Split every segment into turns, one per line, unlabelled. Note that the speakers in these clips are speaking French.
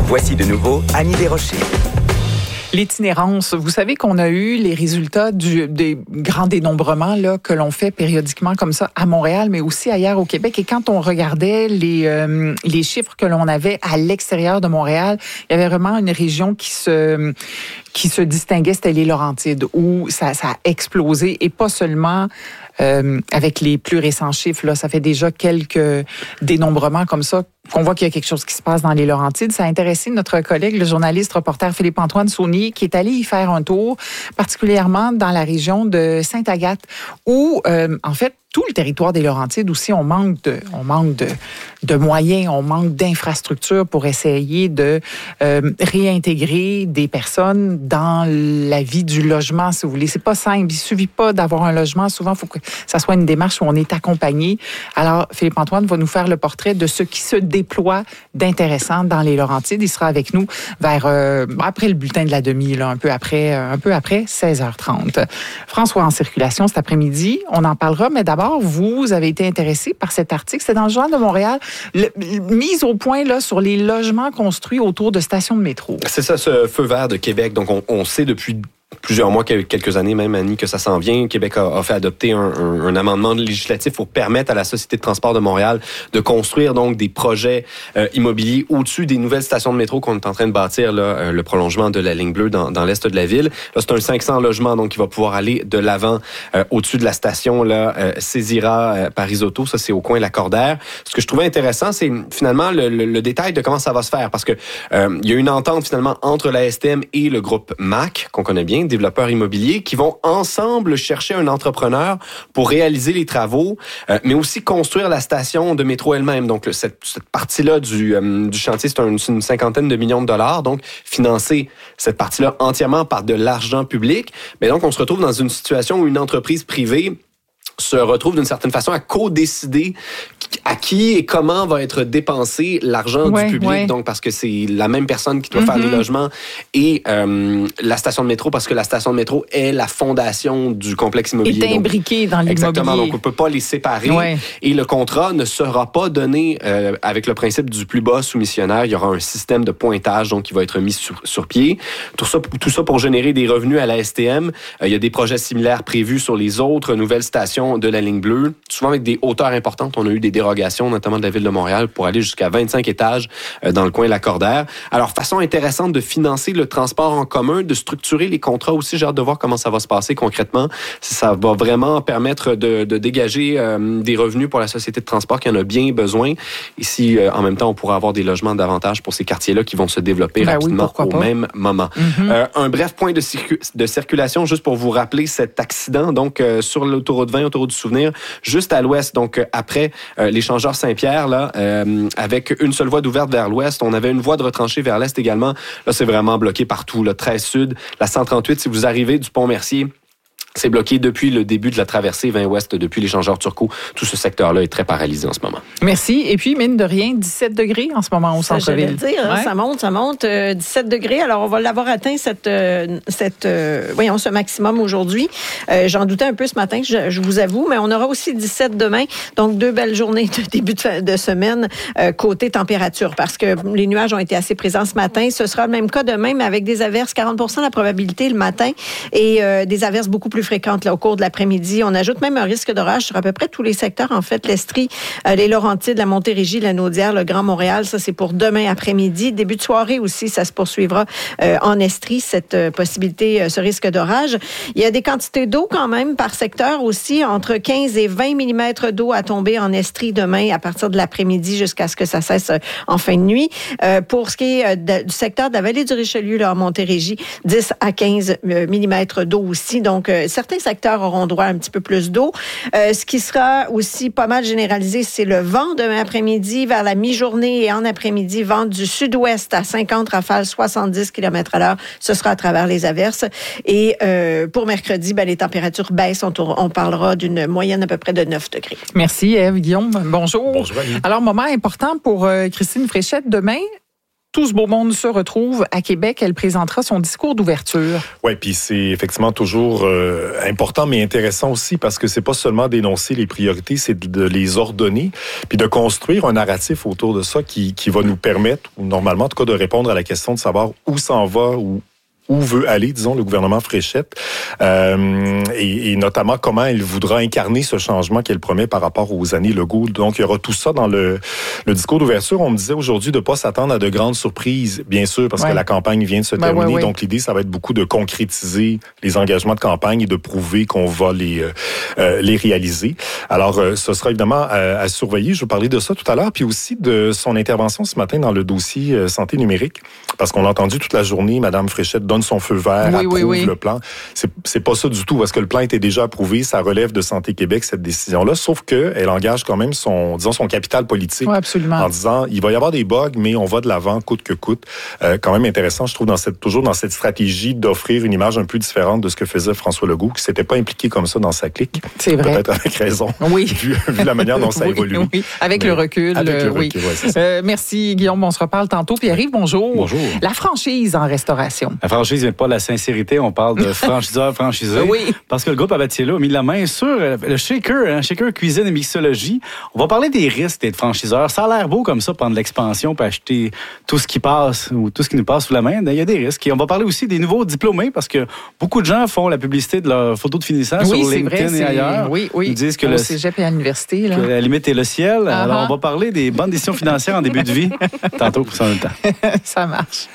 Voici de nouveau Annie Desrochers.
L'itinérance, vous savez qu'on a eu les résultats des grands dénombrements là, que l'on fait périodiquement comme ça à Montréal, mais aussi ailleurs au Québec. Et quand on regardait les chiffres que l'on avait à l'extérieur de Montréal, il y avait vraiment une région qui se distinguait, c'était les Laurentides, où ça a explosé, et pas seulement avec les plus récents chiffres. Là, ça fait déjà quelques dénombrements comme ça qu'on voit qu'il y a quelque chose qui se passe dans les Laurentides. Ça a intéressé notre collègue, le journaliste reporter Philippe-Antoine Saunier, qui est allé y faire un tour, particulièrement dans la région de Sainte-Agathe, où, en fait, tout le territoire des Laurentides aussi, on manque de moyens, on manque d'infrastructures pour essayer de réintégrer des personnes dans la vie du logement, si vous voulez. C'est pas simple. Il suffit pas d'avoir un logement. Souvent, il faut que ça soit une démarche où on est accompagné. Alors, Philippe-Antoine va nous faire le portrait de ce qui se déploie d'intéressant dans les Laurentides. Il sera avec nous vers après le bulletin de la demi, là, un peu après 16h30. François en circulation cet après-midi. On en parlera, mais d'abord, vous avez été intéressé par cet article. C'est dans le Journal de Montréal, mise au point là sur les logements construits autour de stations de métro.
C'est ça, ce feu vert de Québec. Donc, on sait depuis plusieurs mois, quelques années même, Annie, que ça s'en vient. Québec a fait adopter un amendement législatif pour permettre à la Société de transport de Montréal de construire donc des projets immobiliers au-dessus des nouvelles stations de métro qu'on est en train de bâtir, là, le prolongement de la ligne bleue dans l'est de la ville. Là, c'est un 500 logements donc qui va pouvoir aller de l'avant au-dessus de la station là, Césira Paris-Auto. Ça, c'est au coin de la Cordaire. Ce que je trouvais intéressant, c'est finalement le détail de comment ça va se faire, parce que il y a une entente finalement entre la STM et le groupe MAC, qu'on connaît bien, développeurs immobiliers, qui vont ensemble chercher un entrepreneur pour réaliser les travaux, mais aussi construire la station de métro elle-même. Donc, cette partie-là du chantier, c'est une cinquantaine de millions de dollars. Donc, financer cette partie-là entièrement par de l'argent public. Mais donc, on se retrouve dans une situation où une entreprise privée se retrouve d'une certaine façon à co-décider à qui et comment va être dépensé l'argent du public. Ouais. Donc, parce que c'est la même personne qui doit faire les logements et la station de métro, parce que la station de métro est la fondation du complexe immobilier.
Est imbriquée dans l'immobilier.
Exactement. Donc, on ne peut pas les séparer. Ouais. Et le contrat ne sera pas donné avec le principe du plus bas soumissionnaire. Il y aura un système de pointage donc qui va être mis sur pied. Tout ça pour générer des revenus à la STM. Il y a des projets similaires prévus sur les autres nouvelles stations de la ligne bleue, souvent avec des hauteurs importantes. On a eu des dérogations, notamment de la Ville de Montréal, pour aller jusqu'à 25 étages dans le coin de la Cordaire. Alors, façon intéressante de financer le transport en commun, de structurer les contrats aussi. J'ai hâte de voir comment ça va se passer concrètement. Ça va vraiment permettre de dégager des revenus pour la Société de transport qui en a bien besoin. Et si, en même temps, on pourra avoir des logements davantage pour ces quartiers-là qui vont se développer rapidement au même moment. Un bref point de circulation, juste pour vous rappeler cet accident, donc sur l'autoroute 20, autoroute du Souvenir, juste à l'ouest, donc après l'échangeur Saint-Pierre, là, avec une seule voie d'ouverte vers l'ouest. On avait une voie de retranchée vers l'est également. Là, c'est vraiment bloqué partout. Le 13 Sud, la 138, si vous arrivez du Pont-Mercier, c'est bloqué depuis le début de la traversée 20 ouest, depuis l'échangeur Turcot. Tout ce secteur-là est très paralysé en ce moment.
Merci. Et puis, mine de rien, 17 degrés en ce moment au centre-ville.
Ça, je vais le dire, ça monte. 17 degrés. Alors, on va l'avoir atteint ce maximum aujourd'hui. J'en doutais un peu ce matin, je vous avoue, mais on aura aussi 17 demain. Donc, 2 belles journées de début de semaine côté température, parce que les nuages ont été assez présents ce matin. Ce sera le même cas demain, mais avec des averses, 40% la probabilité le matin et des averses beaucoup plus fréquentes là, au cours de l'après-midi. On ajoute même un risque d'orage sur à peu près tous les secteurs. En fait, l'Estrie, les Laurentides, la Montérégie, la Naudière, le Grand Montréal, ça c'est pour demain après-midi. Début de soirée aussi, ça se poursuivra en Estrie, cette possibilité, ce risque d'orage. Il y a des quantités d'eau quand même par secteur aussi, entre 15 et 20 mm d'eau à tomber en Estrie demain à partir de l'après-midi jusqu'à ce que ça cesse en fin de nuit. Pour ce qui est du secteur de la vallée du Richelieu, là, en Montérégie, 10 à 15 mm d'eau aussi. Donc, certains secteurs auront droit à un petit peu plus d'eau. Ce qui sera aussi pas mal généralisé, c'est le vent demain après-midi vers la mi-journée et en après-midi, vent du sud-ouest à 50 rafales, 70 km/h. Ce sera à travers les averses. Et pour mercredi, les températures baissent. On parlera d'une moyenne à peu près de 9 degrés.
Merci, Ève. Guillaume, bonjour.
Bonjour, Annie.
Alors, moment important pour Christine Fréchette demain. tout ce beau monde se retrouve à Québec. Elle présentera son discours d'ouverture.
Oui, puis c'est effectivement toujours important, mais intéressant aussi, parce que c'est pas seulement d'énoncer les priorités, c'est de les ordonner, puis de construire un narratif autour de ça qui va nous permettre, ou normalement en tout cas, de répondre à la question de savoir où s'en va ou où veut aller, disons, le gouvernement Fréchette, et notamment comment elle voudra incarner ce changement qu'elle promet par rapport aux années Legault. Donc, il y aura tout ça dans le discours d'ouverture. On me disait aujourd'hui de ne pas s'attendre à de grandes surprises, bien sûr, parce que la campagne vient de se terminer. Ouais. Donc, l'idée, ça va être beaucoup de concrétiser les engagements de campagne et de prouver qu'on va les réaliser. Alors, ce sera évidemment à surveiller. Je vais parler de ça tout à l'heure, puis aussi de son intervention ce matin dans le dossier santé numérique, parce qu'on a entendu toute la journée, Mme Fréchette donne son feu vert, approuve le plan. C'est pas ça du tout, parce que le plan était déjà approuvé, ça relève de Santé Québec, cette décision-là, sauf qu'elle engage quand même son capital politique en disant, il va y avoir des bugs, mais on va de l'avant, coûte que coûte. Quand même intéressant, je trouve, toujours dans cette stratégie d'offrir une image un peu différente de ce que faisait François Legault, qui s'était pas impliqué comme ça dans sa clique.
C'est vrai.
Peut-être avec raison, vu la manière dont ça évolue.
Oui. Avec le recul.
C'est ça.
Merci, Guillaume, on se reparle tantôt. Pierre-Yves, bonjour.
Bonjour.
La franchise en restauration.
La franchise n'est pas la sincérité, on parle de franchiseur, franchisé.
Oui.
Parce que le groupe Abatiello a mis la main sur le shaker, shaker cuisine et mixologie. On va parler des risques d'être franchiseur. Ça a l'air beau comme ça, prendre l'expansion pour acheter tout ce qui passe ou tout ce qui nous passe sous la main. Il y a des risques. Et on va parler aussi des nouveaux diplômés parce que beaucoup de gens font la publicité de leur photo de finissage sur LinkedIn et ailleurs.
Oui.
Ils disent que
au cégep et à l'université. Là.
Que la limite est le ciel. Alors, on va parler des bonnes décisions financières en début de vie. Tantôt, pour ça en même temps.
Ça marche.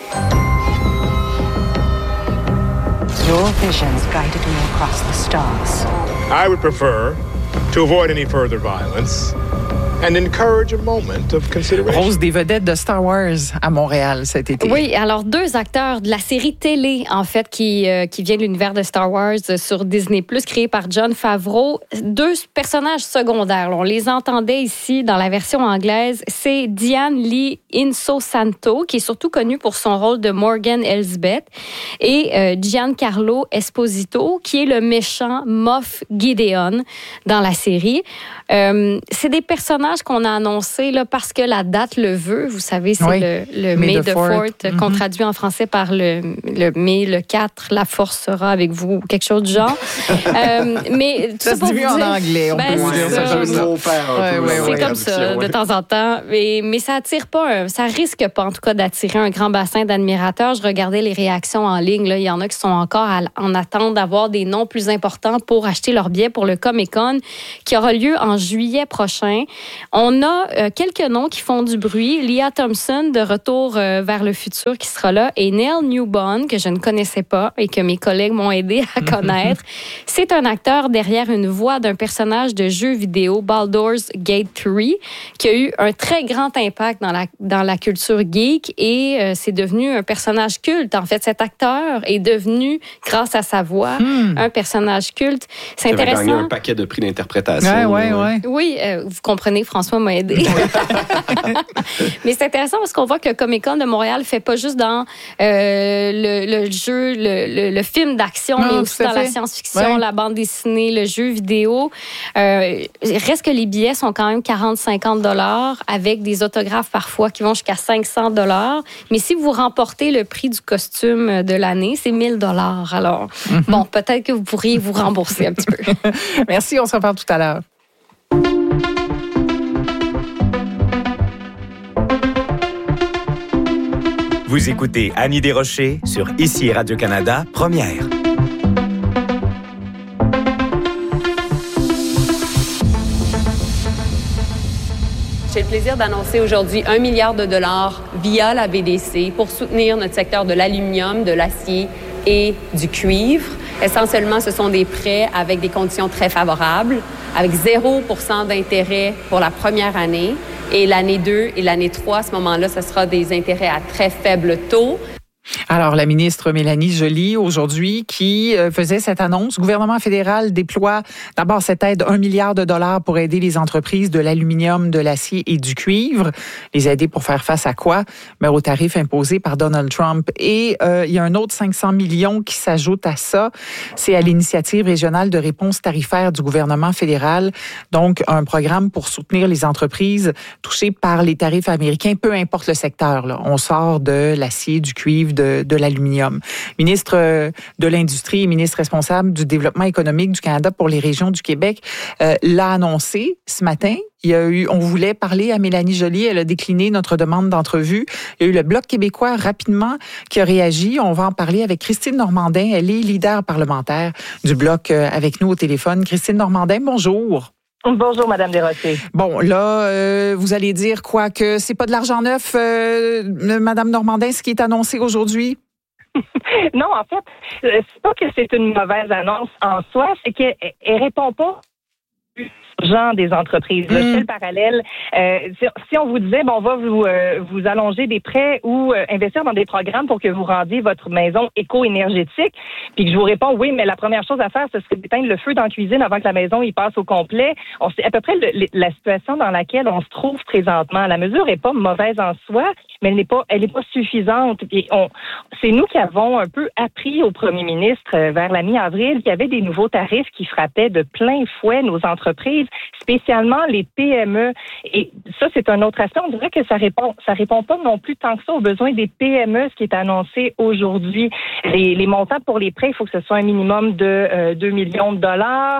Your visions guided me across the stars.
I would prefer to avoid any further violence and encourage a moment of consideration.
Rose, des vedettes de Star Wars à Montréal cet été.
Oui, alors 2 acteurs de la série télé, en fait, qui vient de l'univers de Star Wars sur Disney+, créé par Jon Favreau. 2 personnages secondaires. On les entendait ici dans la version anglaise. C'est Diane Lee Insosanto, qui est surtout connue pour son rôle de Morgan Elsbeth, et Giancarlo Esposito, qui est le méchant Moff Gideon dans la série. C'est des personnages qu'on a annoncés là, parce que la date le veut. Vous savez, c'est le May the 4th, qu'on traduit en français par le Mai, le 4, la force sera avec vous, quelque chose du genre. Mais
ça se dit mieux en anglais, on peut dire ça.
C'est comme ça, de temps en temps. Mais ça attire pas, ça risque pas, en tout cas, d'attirer un grand bassin d'admirateurs. Je regardais les réactions en ligne. Là. Il y en a qui sont encore en attente d'avoir des noms plus importants pour acheter leur billet pour le Comic-Con, qui aura lieu en juillet prochain. On a quelques noms qui font du bruit. Leah Thompson, de Retour vers le futur, qui sera là, et Neil Newbon, que je ne connaissais pas et que mes collègues m'ont aidé à connaître. C'est un acteur derrière une voix d'un personnage de jeu vidéo, Baldur's Gate 3, qui a eu un très grand impact dans la culture geek, et c'est devenu un personnage culte. En fait, cet acteur est devenu, grâce à sa voix, un personnage culte. C'est intéressant.
Il a gagné un paquet de prix d'interprétation.
Oui, vous comprenez, François m'a aidé. Mais c'est intéressant parce qu'on voit que le Comic-Con de Montréal ne fait pas juste dans le jeu, le film d'action, mais aussi dans la science-fiction, la bande dessinée, le jeu vidéo. Il reste que les billets sont quand même 40-50 $ avec des autographes parfois qui vont jusqu'à 500 $. Mais si vous remportez le prix du costume de l'année, c'est 1000 $. Alors, bon, peut-être que vous pourriez vous rembourser un petit peu.
Merci, on se reparle tout à l'heure.
Vous écoutez Annie Desrochers sur ICI Radio-Canada, première.
J'ai le plaisir d'annoncer aujourd'hui 1 milliard de dollars via la BDC pour soutenir notre secteur de l'aluminium, de l'acier et du cuivre. Essentiellement, ce sont des prêts avec des conditions très favorables, avec 0% d'intérêt pour la première année. Et l'année 2 et l'année 3, à ce moment-là, ce sera des intérêts à très faible taux.
Alors, la ministre Mélanie Joly, aujourd'hui, qui faisait cette annonce, le gouvernement fédéral déploie d'abord cette aide, $1 milliard pour aider les entreprises de l'aluminium, de l'acier et du cuivre. Les aider pour faire face à quoi? Mais aux tarifs imposés par Donald Trump. Et il y a un autre 500 millions qui s'ajoute à ça. C'est à l'initiative régionale de réponse tarifaire du gouvernement fédéral. Donc, un programme pour soutenir les entreprises touchées par les tarifs américains, peu importe le secteur, là. On sort de l'acier, du cuivre, de l'aluminium. Ministre de l'Industrie et ministre responsable du développement économique du Canada pour les régions du Québec l'a annoncé ce matin. On voulait parler à Mélanie Joly, elle a décliné notre demande d'entrevue. Il y a eu le Bloc québécois rapidement qui a réagi. On va en parler avec Christine Normandin. Elle est leader parlementaire du Bloc avec nous au téléphone. Christine Normandin, bonjour.
Bonjour, Madame Desrochers.
Bon, là, vous allez dire quoi? Que c'est pas de l'argent neuf, Madame Normandin, ce qui est annoncé aujourd'hui?
Non, en fait, c'est pas que c'est une mauvaise annonce en soi, c'est qu'elle répond pas genre des entreprises. Je fais le parallèle. Si on vous disait, bon, on va vous allonger des prêts ou investir dans des programmes pour que vous rendiez votre maison éco-énergétique, puis que je vous réponds, oui, mais la première chose à faire, ce serait d'éteindre le feu dans la cuisine avant que la maison y passe au complet. On sait à peu près la situation dans laquelle on se trouve présentement. La mesure est pas mauvaise en soi, mais elle est pas suffisante. Et c'est nous qui avons un peu appris au premier ministre vers la mi-avril qu'il y avait des nouveaux tarifs qui frappaient de plein fouet nos entreprises, spécialement les PME. Et ça, c'est un autre aspect. On dirait que ça répond pas non plus tant que ça aux besoins des PME, ce qui est annoncé aujourd'hui. Les montants pour les prêts, il faut que ce soit un minimum de 2 millions de dollars.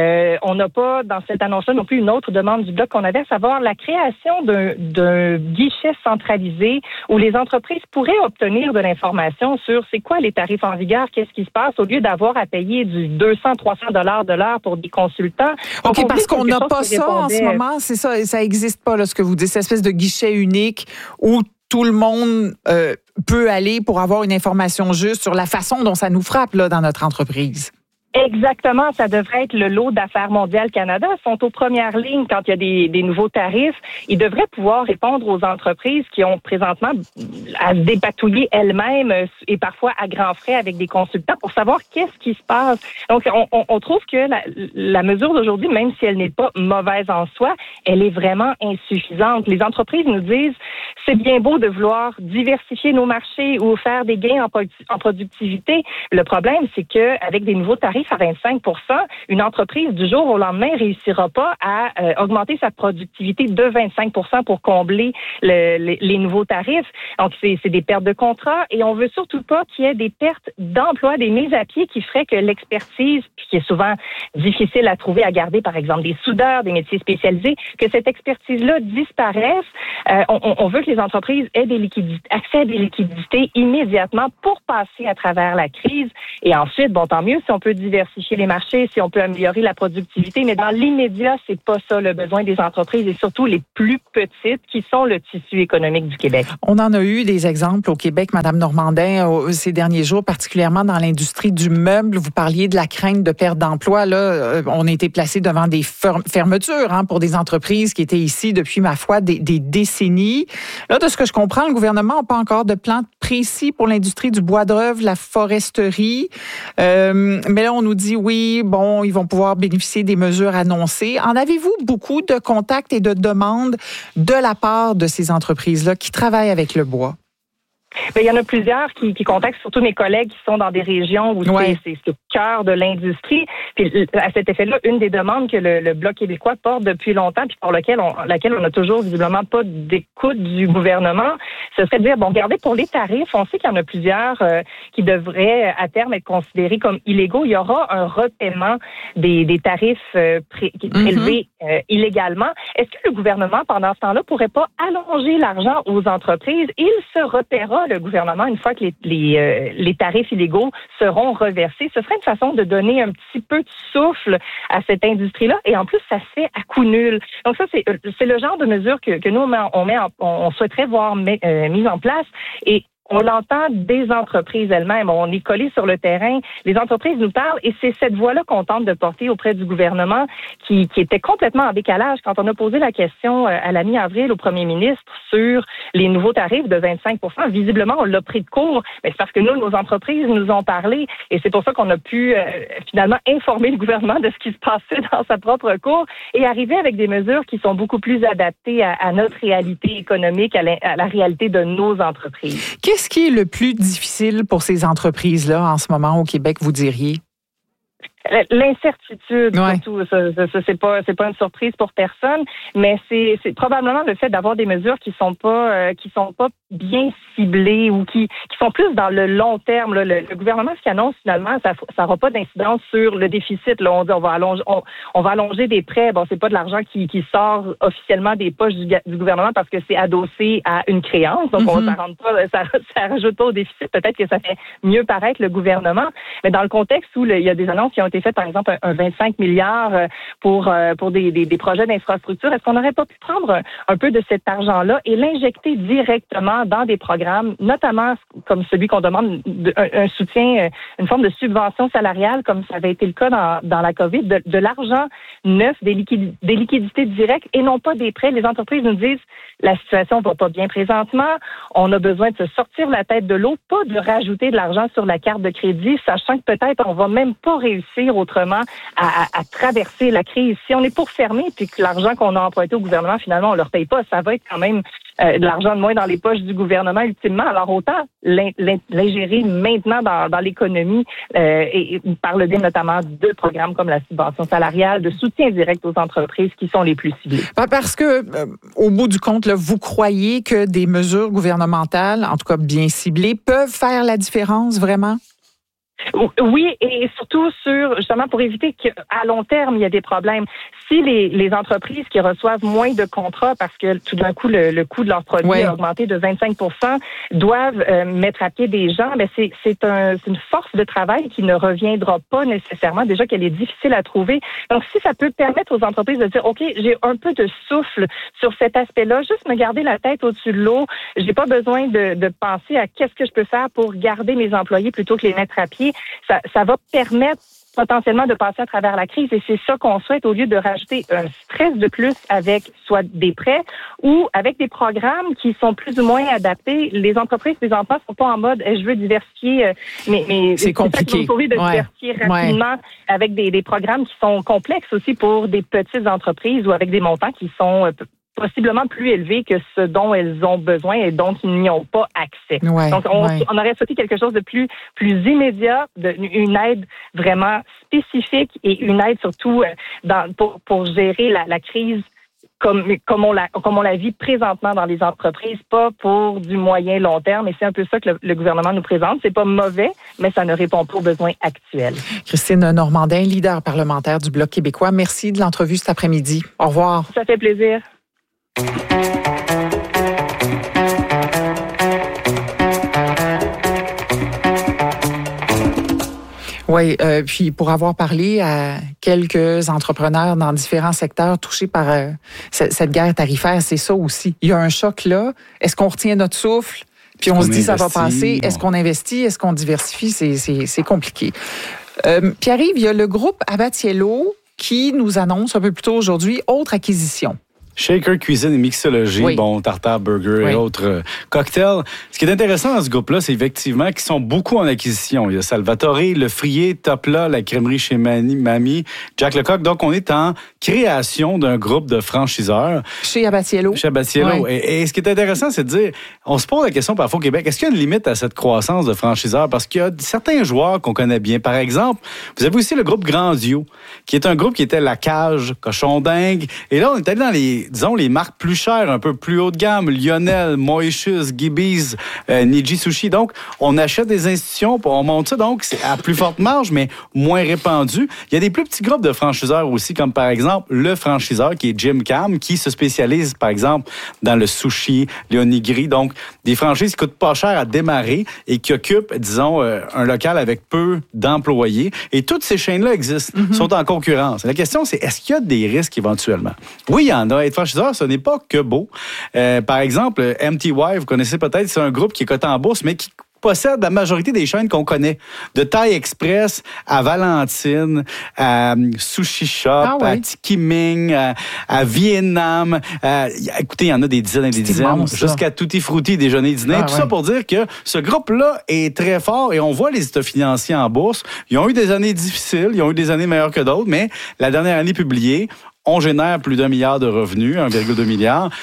On n'a pas, dans cette annonce-là, non plus une autre demande du Bloc qu'on avait, à savoir la création d'un guichet centralisé où les entreprises pourraient obtenir de l'information sur c'est quoi les tarifs en vigueur, qu'est-ce qui se passe, au lieu d'avoir à payer du 200-300 de l'heure pour des consultants.
OK, parce qu'on n'a pas ça en ce moment, c'est ça n'existe pas, là, ce que vous dites, cette espèce de guichet unique où tout le monde peut aller pour avoir une information juste sur la façon dont ça nous frappe là, dans notre entreprise.
Exactement, ça devrait être le lot d'Affaires mondiales Canada. Ils sont aux premières lignes quand il y a des nouveaux tarifs. Ils devraient pouvoir répondre aux entreprises qui ont présentement à se dépatouiller elles-mêmes et parfois à grands frais avec des consultants pour savoir qu'est-ce qui se passe. Donc, on trouve que la mesure d'aujourd'hui, même si elle n'est pas mauvaise en soi, elle est vraiment insuffisante. Les entreprises nous disent, c'est bien beau de vouloir diversifier nos marchés ou faire des gains en productivité. Le problème, c'est que avec des nouveaux tarifs à 25 %, une entreprise du jour au lendemain réussira pas à augmenter sa productivité de 25 % pour combler les nouveaux tarifs. Donc, c'est des pertes de contrats et on veut surtout pas qu'il y ait des pertes d'emplois, des mises à pied qui feraient que l'expertise, qui est souvent difficile à trouver, à garder, par exemple, des soudeurs, des métiers spécialisés, que cette expertise-là disparaisse. On veut que les entreprises aient accès à des liquidités immédiatement pour passer à travers la crise. Et ensuite, bon, tant mieux si on peut diversifier les marchés, si on peut améliorer la productivité, mais dans l'immédiat, c'est pas ça le besoin des entreprises et surtout les plus petites qui sont le tissu économique du Québec.
On en a eu des exemples au Québec, Madame Normandin, ces derniers jours, particulièrement dans l'industrie du meuble. Vous parliez de la crainte de perte d'emploi. Là, on a été placé devant des fermetures pour des entreprises qui étaient ici depuis, ma foi, des décennies. Là, de ce que je comprends, le gouvernement n'a pas encore de plan précis pour l'industrie du bois d'œuvre, la foresterie. Mais là, on nous dit, oui, bon, ils vont pouvoir bénéficier des mesures annoncées. En avez-vous beaucoup de contacts et de demandes de la part de ces entreprises-là qui travaillent avec le bois?
Bien, il y en a plusieurs qui contactent, surtout mes collègues qui sont dans des régions où c'est le cœur de l'industrie. Puis, à cet effet-là, une des demandes que le Bloc québécois porte depuis longtemps, puis pour laquelle on n'a toujours visiblement pas d'écoute du gouvernement, ce serait de dire, bon, regardez, pour les tarifs, on sait qu'il y en a plusieurs qui devraient à terme être considérés comme illégaux. Il y aura un repaiement des tarifs prélevés illégalement. Est-ce que le gouvernement, pendant ce temps-là, pourrait pas allonger l'argent aux entreprises? Il se repaiera, le gouvernement, une fois que les tarifs illégaux seront reversés. Ce serait une façon de donner un petit peu de souffle à cette industrie-là. Et en plus, ça se fait à coût nul. Donc ça, c'est le genre de mesure que nous, on souhaiterait voir mise en place. Et on l'entend des entreprises elles-mêmes. On est collé sur le terrain. Les entreprises nous parlent et c'est cette voix-là qu'on tente de porter auprès du gouvernement qui était complètement en décalage quand on a posé la question à la mi-avril au premier ministre sur les nouveaux tarifs de 25 %. Visiblement, on l'a pris de court. Mais c'est parce que nous, nos entreprises nous ont parlé et c'est pour ça qu'on a pu finalement informer le gouvernement de ce qui se passait dans sa propre cour et arriver avec des mesures qui sont beaucoup plus adaptées à notre réalité économique, à la réalité de nos entreprises.
Qu'est-ce qui est le plus difficile pour ces entreprises-là en ce moment au Québec, vous diriez?
L'incertitude,
ouais.
Surtout, ça c'est pas une surprise pour personne, mais c'est probablement le fait d'avoir des mesures qui sont pas bien ciblées ou qui sont plus dans le long terme. Là. Le gouvernement, ce qu'il annonce finalement, ça n'aura pas d'incidence sur le déficit. Là, on dit on va allonger des prêts. Bon, c'est pas de l'argent qui sort officiellement des poches du gouvernement parce que c'est adossé à une créance. Donc ça rajoute pas au déficit. Peut-être que ça fait mieux paraître le gouvernement, mais dans le contexte où il y a des annonces qui ont été faites, par exemple, un 25 milliards pour des projets d'infrastructure. Est-ce qu'on n'aurait pas pu prendre un peu de cet argent-là et l'injecter directement dans des programmes, notamment comme celui qu'on demande, un soutien, une forme de subvention salariale, comme ça avait été le cas dans la COVID, de l'argent neuf, des liquidités directes et non pas des prêts. Les entreprises nous disent la situation va pas bien présentement, on a besoin de se sortir la tête de l'eau, pas de rajouter de l'argent sur la carte de crédit, sachant que peut-être on va même pas réussir autrement à traverser la crise. Si on est pour fermer puis que l'argent qu'on a emprunté au gouvernement, finalement, on leur paye pas, ça va être quand même de l'argent de moins dans les poches du gouvernement ultimement. Alors autant l'ingérer maintenant dans l'économie et par le biais notamment de programmes comme la subvention salariale, de soutien direct aux entreprises qui sont les plus ciblées.
Parce que au bout du compte, là, vous croyez que des mesures gouvernementales, en tout cas bien ciblées, peuvent faire la différence vraiment?
Oui, et surtout justement pour éviter qu'à long terme, il y a des problèmes. Si les entreprises qui reçoivent moins de contrats parce que tout d'un coup, le coût de leurs produits a augmenté de 25 % doivent mettre à pied des gens, mais c'est une force de travail qui ne reviendra pas nécessairement, déjà qu'elle est difficile à trouver. Donc, si ça peut permettre aux entreprises de dire, OK, j'ai un peu de souffle sur cet aspect-là, juste me garder la tête au-dessus de l'eau, j'ai pas besoin de penser à qu'est-ce que je peux faire pour garder mes employés plutôt que les mettre à pied. Ça va permettre potentiellement de passer à travers la crise et c'est ça qu'on souhaite au lieu de rajouter un stress de plus avec soit des prêts ou avec des programmes qui sont plus ou moins adaptés. Les entreprises présentement sont pas en mode je veux diversifier mais
c'est compliqué.
De diversifier rapidement avec des programmes qui sont complexes aussi pour des petites entreprises ou avec des montants qui sont possiblement plus élevés que ce dont elles ont besoin et dont ils n'y ont pas accès. Donc, on aurait souhaité quelque chose de plus immédiat, une aide vraiment spécifique et une aide surtout pour gérer la crise comme on la vit présentement dans les entreprises, pas pour du moyen long terme. Et c'est un peu ça que le gouvernement nous présente. C'est pas mauvais, mais ça ne répond pas aux besoins actuels.
Christine Normandin, leader parlementaire du Bloc québécois. Merci de l'entrevue cet après-midi. Au revoir.
Ça fait plaisir.
Oui, puis pour avoir parlé à quelques entrepreneurs dans différents secteurs touchés par cette guerre tarifaire, c'est ça aussi. Il y a un choc là. Est-ce qu'on retient notre souffle? Puis on se dit ça va passer. Est-ce qu'on investit? Est-ce qu'on diversifie? C'est compliqué. Pierre-Yves, il y a le groupe Abatiello qui nous annonce un peu plus tôt aujourd'hui autre acquisition.
Shaker Cuisine et Mixologie, tartare, burger et autres cocktails. Ce qui est intéressant dans ce groupe-là, c'est effectivement qu'ils sont beaucoup en acquisition. Il y a Salvatore, Le Frier, Topla, la crèmerie chez Mamie, Jack Lecoq. Donc, on est en création d'un groupe de franchiseurs.
Chez Abatiello.
Chez Abatiello. Et ce qui est intéressant, c'est de dire, on se pose la question parfois au Québec, est-ce qu'il y a une limite à cette croissance de franchiseurs? Parce qu'il y a certains joueurs qu'on connaît bien. Par exemple, vous avez aussi le groupe Grandio, qui est un groupe qui était La Cage, Cochon Dingue. Et là, on est allé dans les marques plus chères, un peu plus haut de gamme, Lionel, Moishus, Gibby's, Niji Sushi. Donc, on achète des institutions, on monte ça, donc c'est à plus forte marge, mais moins répandu. Il y a des plus petits groupes de franchiseurs aussi, comme par exemple le franchiseur qui est Jim Cam, qui se spécialise, par exemple, dans le sushi, les onigiri. Donc, des franchises qui coûtent pas cher à démarrer et qui occupent, disons, un local avec peu d'employés. Et toutes ces chaînes-là existent, sont en concurrence. La question, c'est est-ce qu'il y a des risques éventuellement? Oui, il y en a. être franchiseur, ce n'est pas que beau. Par exemple, MTY, vous connaissez peut-être, c'est un groupe qui est coté en bourse, mais qui possède la majorité des chaînes qu'on connaît. De Thai Express à Valentine, à Sushi Shop, à Tiki Ming, à Vietnam. Écoutez, il y en a des dizaines et des dizaines. Jusqu'à Tutti Frutti, déjeuner, dîner. Tout ça pour dire que ce groupe-là est très fort et on voit les états financiers en bourse. Ils ont eu des années difficiles, ils ont eu des années meilleures que d'autres, mais la dernière année publiée, on génère plus d'1 milliard de revenus, 1,2 milliard.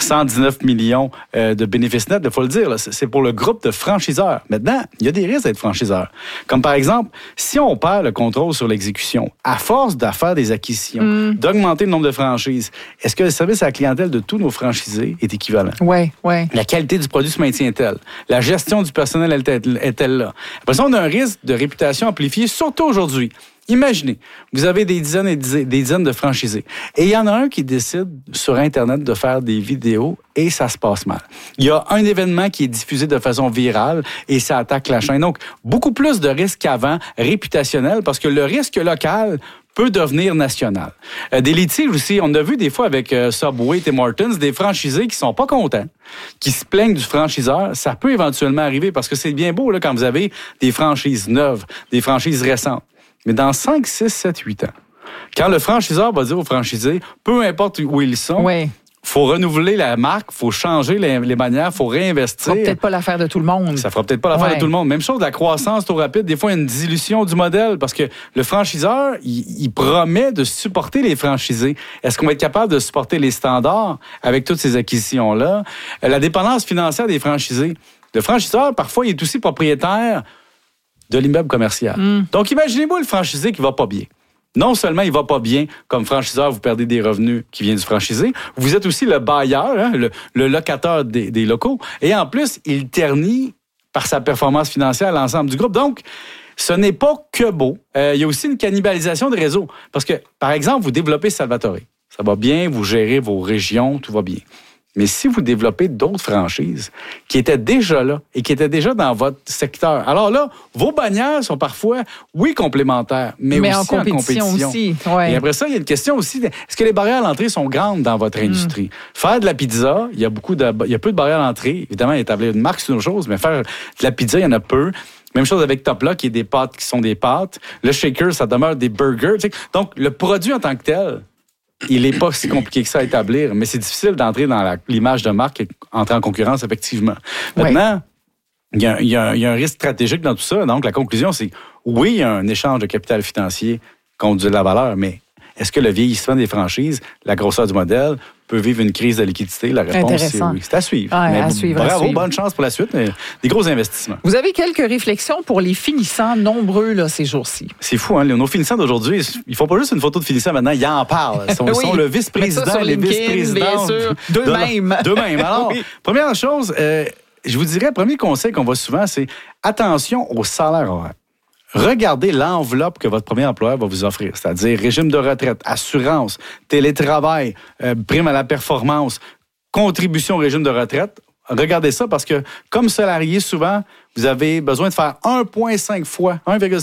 119 millions de bénéfices nets, il faut le dire. Là, c'est pour le groupe de franchiseurs. Maintenant, il y a des risques d'être franchiseur. Comme par exemple, si on perd le contrôle sur l'exécution, à force de faire des acquisitions, d'augmenter le nombre de franchises, est-ce que le service à la clientèle de tous nos franchisés est équivalent?
Oui.
La qualité du produit se maintient-elle? La gestion du personnel est-elle là? Après ça, on a un risque de réputation amplifiée, surtout aujourd'hui. Imaginez, vous avez des dizaines et des dizaines de franchisés. Et il y en a un qui décide sur Internet de faire des vidéos et ça se passe mal. Il y a un événement qui est diffusé de façon virale et ça attaque la chaîne. Donc, beaucoup plus de risques qu'avant, réputationnel, parce que le risque local peut devenir national. Des litiges aussi, on a vu des fois avec Subway, Tim Hortons, des franchisés qui sont pas contents, qui se plaignent du franchiseur. Ça peut éventuellement arriver parce que c'est bien beau là, quand vous avez des franchises neuves, des franchises récentes. Mais dans 5, 6, 7, 8 ans, quand le franchiseur va dire aux franchisés, peu importe où ils sont, faut renouveler la marque, faut changer les manières, faut réinvestir.
Ça fera peut-être pas l'affaire de tout le monde.
Ça fera peut-être pas l'affaire de tout le monde. Même chose de la croissance trop rapide. Des fois, il y a une dilution du modèle parce que le franchiseur, il promet de supporter les franchisés. Est-ce qu'on va être capable de supporter les standards avec toutes ces acquisitions-là? La dépendance financière des franchisés. Le franchiseur, parfois, il est aussi propriétaire de l'immeuble commercial. Donc, imaginez-vous le franchisé qui va pas bien. Non seulement il va pas bien, comme franchiseur, vous perdez des revenus qui viennent du franchisé, vous êtes aussi le bailleur, le locataire des locaux, et en plus, il ternit par sa performance financière l'ensemble du groupe. Donc, ce n'est pas que beau. Il y a aussi une cannibalisation de réseau. Parce que, par exemple, vous développez Salvatore. Ça va bien, vous gérez vos régions, tout va bien. Mais si vous développez d'autres franchises qui étaient déjà là et qui étaient déjà dans votre secteur, alors là, vos bannières sont parfois, complémentaires, mais aussi en compétition.
Aussi,
Et après ça, il y a une question aussi, est-ce que les barrières à l'entrée sont grandes dans votre industrie? Faire de la pizza, il y a peu de barrières à l'entrée. Évidemment, établir une marque, c'est une chose, mais faire de la pizza, il y en a peu. Même chose avec Topla, qui est des pâtes qui sont des pâtes. Le shaker, ça demeure des burgers. Tu sais. Donc, le produit en tant que tel, il n'est pas si compliqué que ça à établir, mais c'est difficile d'entrer dans l'image de marque et entrer en concurrence, effectivement. Maintenant, il y a un risque stratégique dans tout ça. Donc, la conclusion, c'est oui, il y a un échange de capital financier contre de la valeur, mais est-ce que le vieillissement des franchises, la grosseur du modèle, peut vivre une crise de liquidité? La réponse, c'est oui. C'est à suivre. Bravo, bonne chance pour la suite, mais des gros investissements.
Vous avez quelques réflexions pour les finissants nombreux là, ces jours-ci?
C'est fou, hein? Nos finissants d'aujourd'hui, ils ne font pas juste une photo de finissant maintenant, ils en parlent. Ils sont le vice-président, les vice-présidents.
D'eux-mêmes.
Alors, première chose, je vous dirais, premier conseil qu'on voit souvent, c'est attention au salaire horaire. Regardez l'enveloppe que votre premier employeur va vous offrir, c'est-à-dire régime de retraite, assurance, télétravail, prime à la performance, contribution au régime de retraite. Regardez ça parce que, comme salarié, souvent, vous avez besoin de faire 1,5 fois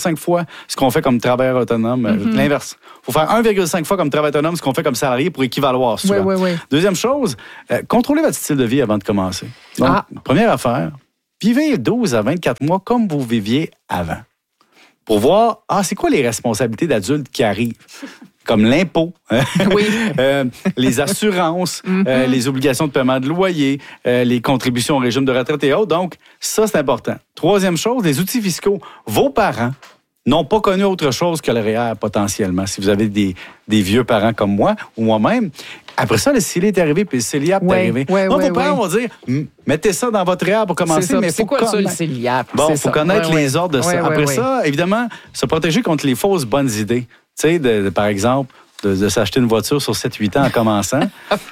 ce qu'on fait comme travailleur autonome. L'inverse. Il faut faire 1,5 fois comme travailleur autonome ce qu'on fait comme salarié pour équivaloir souvent.
Oui.
Deuxième chose, contrôlez votre style de vie avant de commencer. Donc, première affaire, vivez 12 à 24 mois comme vous viviez avant. Pour voir, c'est quoi les responsabilités d'adultes qui arrivent? Comme l'impôt, les assurances, les obligations de paiement de loyer, les contributions au régime de retraite et autres. Donc, ça, c'est important. Troisième chose, les outils fiscaux. Vos parents n'ont pas connu autre chose que le REER potentiellement. Si vous avez des vieux parents comme moi ou moi-même, après ça, le CELI est arrivé puis le CELIAP est arrivé. Donc, vos parents vont dire, mettez ça dans votre REER pour commencer.
Mais c'est quoi ça, le CELIAP?
Bon, il faut connaître les ordres de ça. Après ça, évidemment, se protéger contre les fausses bonnes idées. Tu sais, par exemple, de s'acheter une voiture sur 7-8 ans en commençant.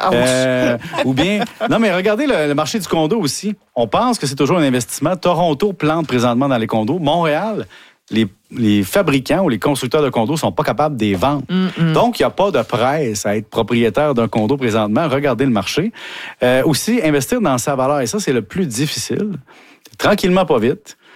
Ou bien... Non, mais regardez le marché du condo aussi. On pense que c'est toujours un investissement. Toronto plante présentement dans les condos. Montréal, les fabricants ou les constructeurs de condos sont pas capables de les vendre. Donc, il n'y a pas de presse à être propriétaire d'un condo présentement. Regardez le marché. Aussi, investir dans sa valeur. Et ça, c'est le plus difficile. Tranquillement, pas vite.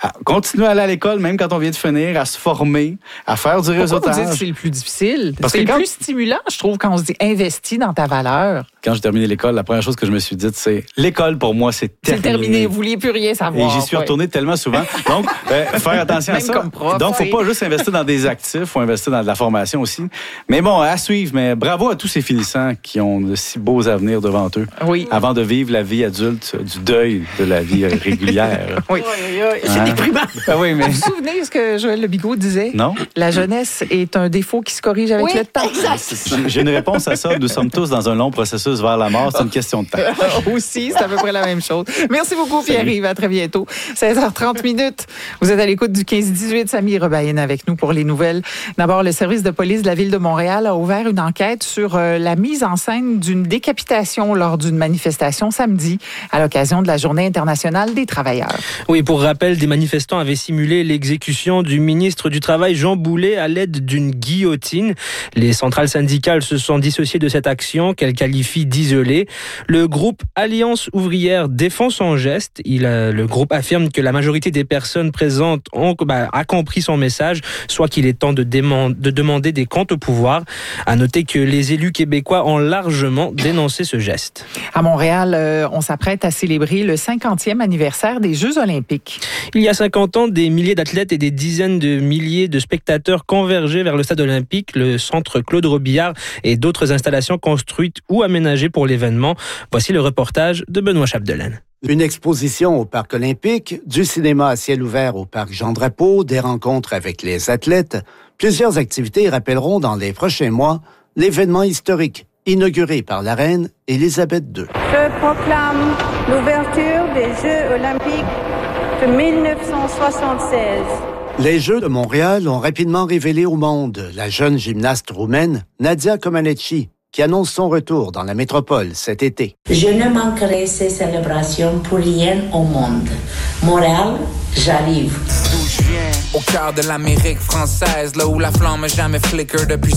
à continuer à aller à l'école, même quand on vient de finir, à se former, à faire du réseautage.
Pourquoi vous dites que c'est le plus difficile? Parce que c'est le plus stimulant, je trouve, quand on se dit investis dans ta valeur.
Quand j'ai terminé l'école, la première chose que je me suis dite, c'est l'école, pour moi, c'est terminé.
C'est terminé, vous vouliez plus rien savoir.
Et j'y suis retourné tellement souvent. Donc, faire attention à ça.
Comme prof,
donc, faut pas juste investir dans des actifs, faut investir dans de la formation aussi. Mais bon, à suivre. Mais bravo à tous ces finissants qui ont de si beaux avenirs devant eux.
Oui.
Avant de vivre la vie adulte, du deuil de la vie régulière.
Oui.
C'est déprimant.
Ah oui, mais...
Vous vous souvenez ce que Joël Lebigot disait?
Non.
La jeunesse est un défaut qui se corrige avec le temps.
Exact.
J'ai une réponse à ça. Nous sommes tous dans un long processus vers la mort. C'est une question de temps.
Aussi, c'est à peu près la même chose. Merci beaucoup, Pierre-Yves. À très bientôt. 16h30 minutes. Vous êtes à l'écoute du 15-18. Samy Rebaïne avec nous pour les nouvelles. D'abord, le service de police de la Ville de Montréal a ouvert une enquête sur la mise en scène d'une décapitation lors d'une manifestation samedi à l'occasion de la Journée internationale des travailleurs.
Oui, pour rappel, des manifestants avaient simulé l'exécution du ministre du Travail, Jean Boulet, à l'aide d'une guillotine. Les centrales syndicales se sont dissociées de cette action qu'elles qualifient d'isolée. Le groupe Alliance ouvrière défend son geste. Le groupe affirme que la majorité des personnes présentes a compris son message, soit qu'il est temps de demander des comptes au pouvoir. À noter que les élus québécois ont largement dénoncé ce geste.
À Montréal, on s'apprête à célébrer le 50e anniversaire des Jeux olympiques.
Il y a 50 ans, des milliers d'athlètes et des dizaines de milliers de spectateurs convergeaient vers le stade olympique, le centre Claude Robillard et d'autres installations construites ou aménagées pour l'événement. Voici le reportage de Benoît Chapdelaine.
Une exposition au Parc olympique, du cinéma à ciel ouvert au Parc Jean-Drapeau, des rencontres avec les athlètes. Plusieurs activités rappelleront dans les prochains mois l'événement historique inauguré par la reine Élisabeth II.
Je proclame l'ouverture des Jeux olympiques de 1976.
Les Jeux de Montréal ont rapidement révélé au monde la jeune gymnaste roumaine Nadia Comaneci, qui annonce son retour dans la métropole cet été.
Je ne manquerai ces célébrations pour rien au monde. Montréal, j'arrive.
D'où je viens, au cœur de l'Amérique française, là où la flamme n'a jamais flicker depuis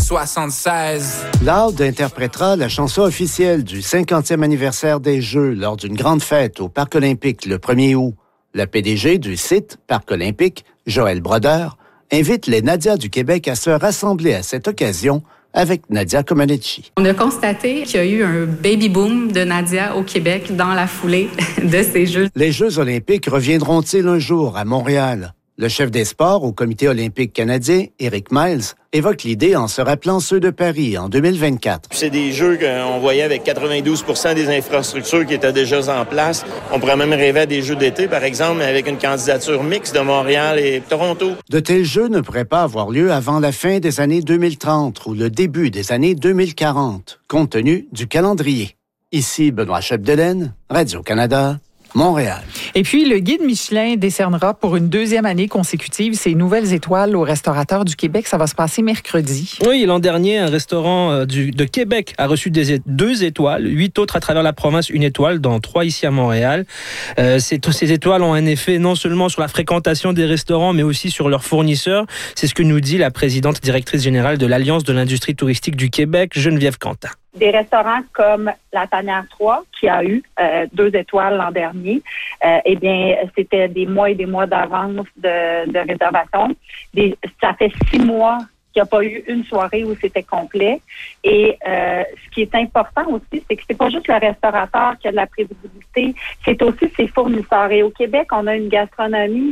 76.
Loud interprétera la chanson officielle du 50e anniversaire des Jeux lors d'une grande fête au Parc olympique le 1er août. La PDG du site Parc olympique, Joël Brodeur, invite les Nadias du Québec à se rassembler à cette occasion avec Nadia Comaneci.
On a constaté qu'il y a eu un baby-boom de Nadia au Québec dans la foulée de ces Jeux.
Les Jeux olympiques reviendront-ils un jour à Montréal? Le chef des sports au Comité olympique canadien, Éric Miles, évoque l'idée en se rappelant ceux de Paris en 2024.
C'est des jeux qu'on voyait avec 92% des infrastructures qui étaient déjà en place. On pourrait même rêver à des jeux d'été, par exemple, mais avec une candidature mixte de Montréal et Toronto.
De tels jeux ne pourraient pas avoir lieu avant la fin des années 2030 ou le début des années 2040, compte tenu du calendrier. Ici Benoît Chapdelaine, Radio-Canada, Montréal.
Et puis, le guide Michelin décernera pour une deuxième année consécutive ses nouvelles étoiles aux restaurateurs du Québec. Ça va se passer mercredi.
Oui, l'an dernier, un restaurant de Québec a reçu 2 étoiles, 8 autres à travers la province, 1 étoile, dont 3 ici à Montréal. Ces étoiles ont un effet non seulement sur la fréquentation des restaurants, mais aussi sur leurs fournisseurs. C'est ce que nous dit la présidente directrice générale de l'Alliance de l'industrie touristique du Québec, Geneviève Quentin.
Des restaurants comme La Tanière 3, qui a eu 2 étoiles l'an dernier, eh bien, c'était des mois et des mois d'avance de réservation. Ça fait 6 mois qu'il n'y a pas eu une soirée où c'était complet. Et ce qui est important aussi, c'est que c'est pas juste le restaurateur qui a de la prévisibilité, c'est aussi ses fournisseurs. Et au Québec, on a une gastronomie